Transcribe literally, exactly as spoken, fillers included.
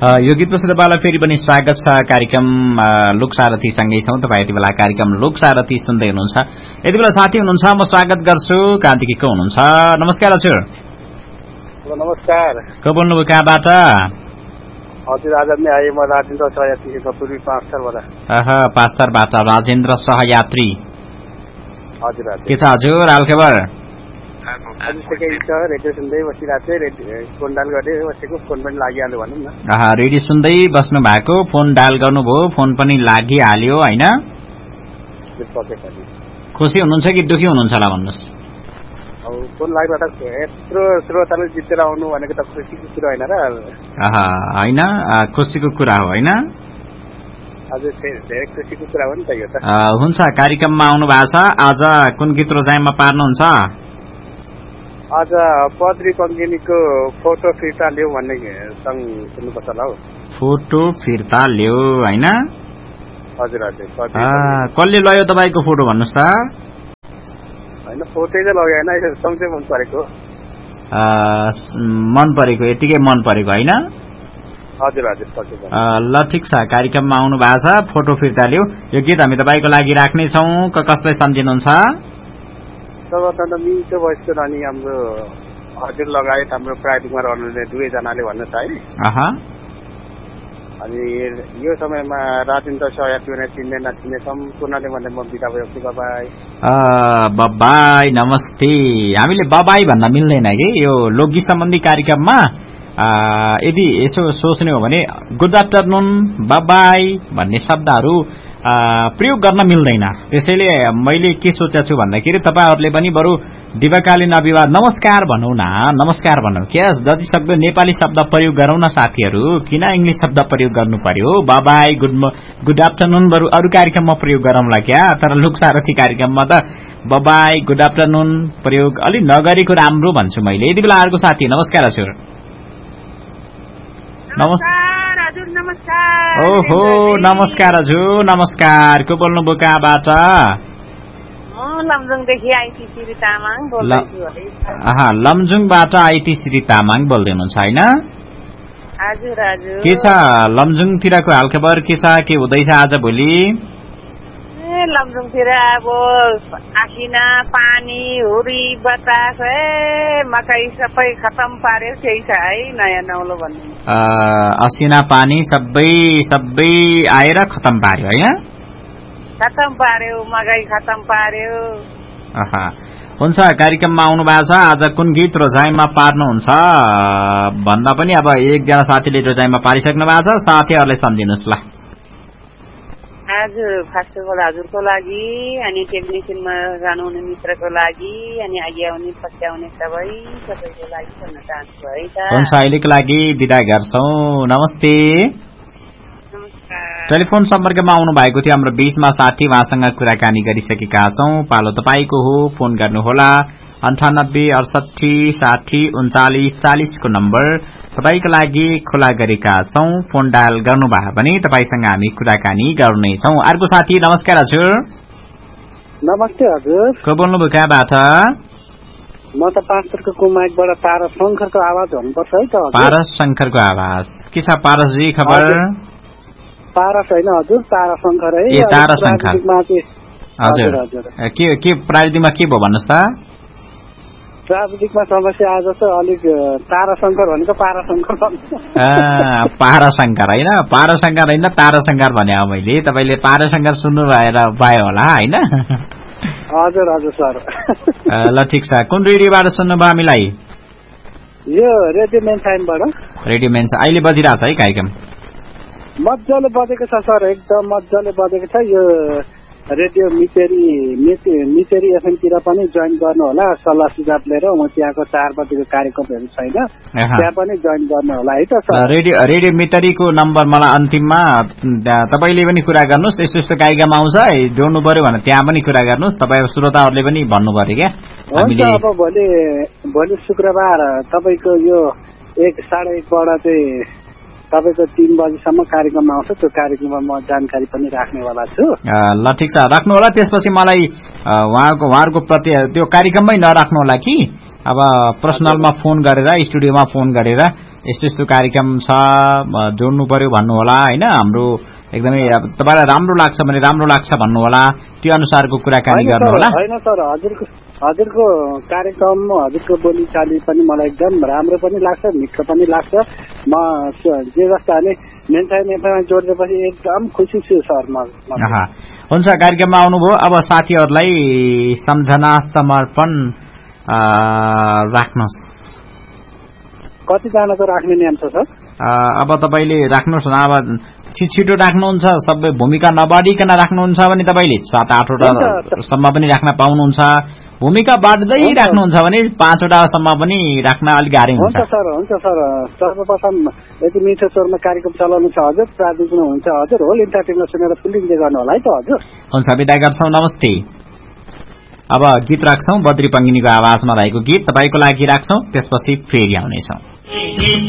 यो गीतपछि तपाईँलाई फेरि पनि स्वागत छ कार्यक्रम लोकसारथी सँगै छौं। तपाईँ यति बेला कार्यक्रम लोकसारथी सुन्दै हुनुहुन्छ। यति बेला साथी हुनुहुन्छ, म स्वागत गर्छु। कार्तिक को हुनुहुन्छ? नमस्कार हजुर। नमस्कार। को बोल्नुभयो, कहाँबाट? हजुर आज नै आए, म राजेन्द्र सहयात्रीको पूर्वी पाँचथरबाट। अह पाँचथरबाट राजेन्द्र सहयात्री। हजुर हजुर। के छ हजुर हालखबर? रेडियो सुन्दै बसिरहेको थिएँ, फोन डायल गर्दै बसेको, फोन पनि लागिहाल्यो भनौँ न। आहा रेडियो सुन्दै बस्नु भएको, फोन डायल गर्नुभयो, फोन पनि लागिहाल्यो होइन? खुसी हुनुहुन्छ कि दुखी हुनुहुन्छ होला भन्नुहोस्? अब फोन लाग्दा त यत्रो श्रोताले जितेर आउनु भनेको त खुसीको कुरा होइन र? आहा होइन, खुसीको कुरा हो होइन? हजुर धेरै खुसीको कुरा हो नि त यो त। हुन्छ, कार्यक्रममा आउनु भएको छ। आज कुन गीत रोजाइमा पार्नुहुन्छ? आज पद्री पङ्गिनीको फोटो फिर्ता ल्याऊ भन्ने सङ सुन्नुपर्छ होला हौ। फोटो फिर्ता ल्याऊ होइन? हजुर हजुर। कसले लयो तपाईँको फोटो भन्नुहोस् त? होइन फोटो चाहिँ लगाएन, सङ चाहिँ मन परेको। मन परेको, यतिकै मन परेको होइन? हजुर हजुर। ल ठिक छ, कार्यक्रममा आउनु भएको छ। फोटो फिर्ता ल्याऊ यो गीत हामी तपाईँको लागि राख्नेछौँ। कसलाई सम्झिनुहुन्छ? सबभन्दा मिठो भएपछि अनि हाम्रो हजुर लगायत हाम्रो प्राविधिकमा रहनुहुने दुवैजनाले भन्नु छ है। अनि यो समयमा राजेन्द्र सहयात्री चिन्ने नचिन्ने सम्पूर्णले भन्दा म बिदा भएको छु। बाबाई। बाबाई नमस्ते। हामीले बाबाई भन्न मिल्दैन कि यो लोकगीत सम्बन्धी कार्यक्रममा। यदि यसो सोच्ने हो भने गुड आफ्टरनुन, बाबाई भन्ने शब्दहरू प्रयोग गर्न मिल्दैन। त्यसैले मैले के सोचेको छु भन्दाखेरि तपाईहरुले पनि बरु दिवाकालीन अभिवाद नमस्कार भनौँ न, नमस्कार भनौँ। के जति सक्दो नेपाली शब्द प्रयोग गरौँ न साथीहरू, किन इंग्लिश शब्द प्रयोग गर्नु पर्यो? बाबाई, गुड गुड आफ्टरनुन बरु अरू कार्यक्रममा प्रयोग गरौँला क्या। तर लोकसारथी कार्यक्रममा त बाबाई, गुड आफ्टरनुन प्रयोग अलि नगरेको राम्रो भन्छु मैले। यति बेला अर्को साथी। नमस्कार हजुर। नमस्कार हजुर। नमस्कार। ओहो नमस्कार हजुर। नमस्कार। को बोल्नुभयो, कहाँबाट? लमजुङदेखि आइटी श्री तामाङ बोल्दैछु। आहा लमजुङबाट आइटी श्री तामाङ बोल्दै हुनुहुन्छ होइन? हजुर हजुर। के छ लमजुङतिरको हालखबर? के छ, के हुँदैछ आज भोलि? ए लमजुङतिर अब आसिना पानी हुरी बतास ए मकै सबै खतम पार्यो, केही छ है नयाँ नौलो भन्ने? असिना पानी सबै सबै आएर खतम पार्यो होइन? खतम पार्यो, मकै खतम पार्यो। आहा हुन्छ, कार्यक्रममा आउनु भएको छ। आज कुन गीत रोजाइमा पार्नुहुन्छ भन्दा पनि अब एकजना साथीले रोजाइमा पारिसक्नु भएको छ। साथीहरूलाई सम्झिनुहोस् ल। हजुर फर्स्ट अफ अल हजुरको लागि, अनि टेक्निसियनमा जानुहुने मित्रको लागि, अनि अघि आउने पछि आउने सबै सबैको लागि भन्न चाहन्छु है त। हुन्छ, अहिलेको लागि बिदा गर्छौँ। नमस्ते। टेलिफोन सम्पर्कमा आउनु भएको थियो हाम्रो बीचमा साथी, उहाँसँग कुराकानी गरिसकेका छौं। पालो तपाईको हो, फोन गर्नुहोला अन्ठानब्बे अडसठी साठी उन्चालिस चालिस को नम्बर तपाईको लागि खुला गरेका छौं। फोन डायल गर्नुभयो भने तपाईसँग हामी कुराकानी गर्नेछौं। अर्को साथी। नमस्कार हजुर। नमस्ते हजुर। को बोल्नुभयो, कहाँबाट? म त पाँचथरको कुमाईबाट पारस शंकरको आवाज हुनुपर्छ है त। पारस शंकरको आवाज। के छ पारसजी खबर? पारस होइन हजुर, तारा शंकर है। ए तारा शंकर हजुर। के के प्राविधिकमा के भयो भन्नुहोस् त? प्राविधिकमा समस्या आज त अलिक तारा शंकर भनेको पारा शंकर पारा शंकर होइन, पारा शंकर होइन तारा शंकर भने हो मैले। तपाईले पारा शंकर सुन्नु भएर पायो होला होइन? हजुर हजुर सर। ल ठिक छ। कुन रेडियोबाट सुन्नुभयो हामीलाई? यो रेडियो मेनसाइनबाट। रेडियो मेन्स अहिले बजिरहेछ है कार्यक्रम? मजाले बजेको छ सर, एकदम मजाले बजेको छ। यो रेडियो मितेरी मितेरी एफएमतिर पनि जोइन गर्नु होला, सल्लाह सुझाव लिएर। म त्यहाँको चार बजेको कार्यक्रमहरू छैन, त्यहाँ पनि जोइन गर्नु होला है त सर। रेडियो रेडियो मितेरीको नम्बर मलाई अन्तिममा तपाईले पनि कुरा गर्नुहोस्। यस्तो यस्तो कार्यक्रम आउँछ जोड्नु पर्यो भने त्यहाँ पनि कुरा गर्नुहोस्। तपाईको श्रोताहरूले पनि भन्नु पर्यो क्या। हुन्छ, अब भोलि भोलि शुक्रबार तपाईँको यो एक साढे एकबाट चाहिँ तपाईको तीन बजीसम्म कार्यक्रम आउँछ। त्यो कार्यक्रममा म जानकारी पनि राख्नेवाला छु। ल ठिक छ, राख्नु होला। त्यसपछि मलाई उहाँको उहाँहरूको प्रति त्यो कार्यक्रममै नराख्नु होला कि अब पर्सनलमा फोन गरेर स्टुडियोमा फोन गरेर यस्तो यस्तो कार्यक्रम छ जोड्नु पर्यो भन्नु होला हैन हाम्रो एकदमै तपाईलाई राम्रो लाग्छ भने राम्रो लाग्छ भन्नु होला त्यो अनुसारको कुराकानी गर्नु होला हैन सर हजुरको हजुरको कार्यक्रम हजुरको बोलीचाली पनि मलाई एकदम राम्रो पनि लाग्छ मिठो पनि लाग्छ म जे जस्तो हाले नेन्थाइ नेन्थाइमा जोड्दैपछि एकदम खुसी छु सर म हुन्छ कार्यक्रममा आउनुभयो अब साथीहरूलाई सम्झना समर्पण राख्नुहोस् कतिजनाको राख्ने नियम छ सर अब तपाईले राख्नुहोस् न अब छिटो राख्नुहुन्छ सबै भूमिका नबाडिकन राख्नुहुन्छ भने तपाईले सात आठवटा सम्म पनि राख्न पाउनुहुन्छ भूमिका बाँड्दै राख्नुहुन्छ भने पाँचवटा सम्म पनि राख्न अलिक गाह्रो हुन्छ हुन्छ सर हुन्छ सर सर्वप्रथम यति मिठो स्वरमा कार्यक्रम चलाउनु छ हजुर प्राविधिक हुन्छ हजुर होल इन्टरटेनमेन्ट सुनेर फुल इन्जोय गर्नु होला है त हजुर हुन्छ बिदा गर्छौं नमस्ते अब गीत राख्छौं बद्री पङ्गिनीको आवाजमा रहेको गीत तपाईको लागि राख्छौं त्यसपछि फेरि आउनेछौं